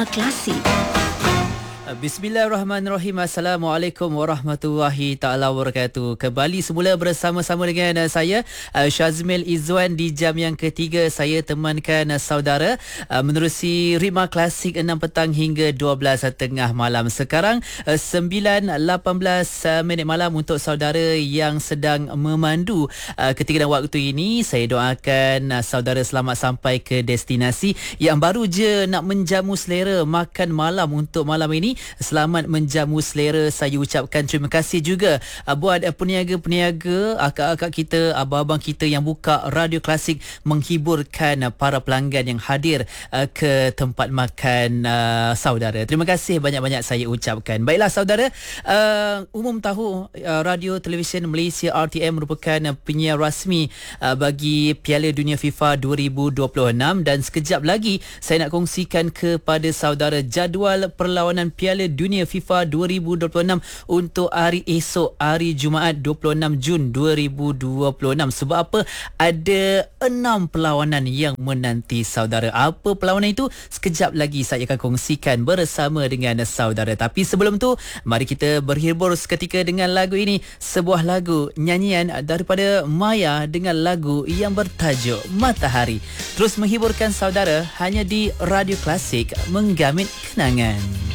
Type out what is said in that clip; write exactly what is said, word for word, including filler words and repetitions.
Rima Klasik. Bismillahirrahmanirrahim. Assalamualaikum warahmatullahi taala wabarakatuh. Kembali semula bersama-sama dengan saya Syazmil Izzuan di jam yang ketiga. Saya temankan saudara menerusi Rima Klasik enam petang hingga dua belas tengah malam. Sekarang sembilan lapan belas minit malam untuk saudara yang sedang memandu ketika dan waktu ini. Saya doakan saudara selamat sampai ke destinasi. Yang baru je nak menjamu selera makan malam untuk malam ini, selamat menjamu selera. Saya ucapkan terima kasih juga uh, buat uh, peniaga-peniaga, akak-akak kita, abang-abang kita yang buka Radio Klasik menghiburkan uh, para pelanggan yang hadir uh, ke tempat makan uh, saudara. Terima kasih banyak-banyak saya ucapkan. Baiklah saudara, uh, umum tahu uh, Radio Televisyen Malaysia R T M merupakan uh, penyiar rasmi uh, bagi Piala Dunia FIFA dua ribu dua puluh enam, dan sekejap lagi saya nak kongsikan kepada saudara jadual perlawanan Piala Dunia FIFA dua ribu dua puluh enam untuk hari esok, hari Jumaat dua puluh enam Jun dua ribu dua puluh enam. Sebab apa? Ada enam perlawanan yang menanti saudara. Apa perlawanan itu? Sekejap lagi saya akan kongsikan bersama dengan saudara. Tapi sebelum tu, mari kita berhibur seketika dengan lagu ini. Sebuah lagu nyanyian daripada Maya dengan lagu yang bertajuk Matahari. Terus menghiburkan saudara hanya di Radio Klasik, menggamit kenangan.